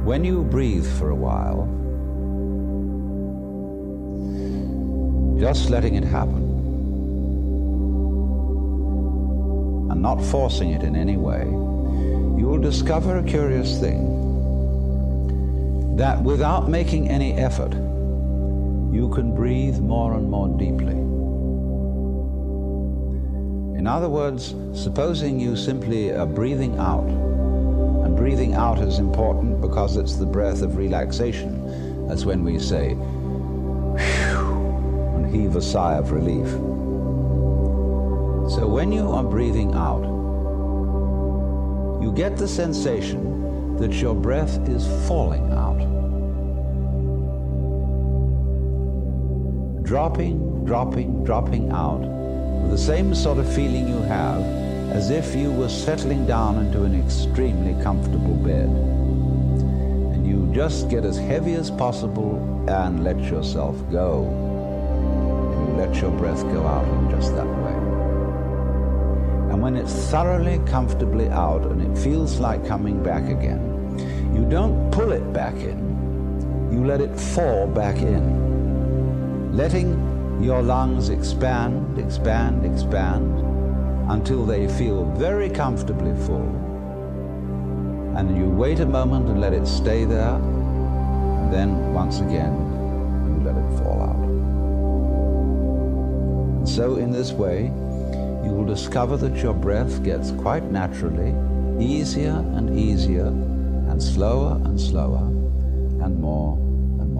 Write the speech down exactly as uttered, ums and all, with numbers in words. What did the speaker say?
When you breathe for a while, just letting it happen, and not forcing it in any way, you will discover a curious thing, that without making any effort, you can breathe more and more deeply. In other words, supposing you simply are breathing out, and breathing out is important because it's the breath of relaxation. That's when we say, whew, and heave a sigh of relief. So when you are breathing out, you get the sensation that your breath is falling out. Dropping, dropping, dropping out, with the same sort of feeling you have as if you were settling down into an extremely comfortable bed. And you just get as heavy as possible and let yourself go. And you let your breath go out in just that way. And when it's thoroughly comfortably out and it feels like coming back again, you don't pull it back in, you let it fall back in, letting your lungs expand, expand, expand, until they feel very comfortably full. And you wait a moment and let it stay there, and then once again, you let it fall out. And so in this way, you will discover that your breath gets quite naturally easier and easier, and slower and slower, and more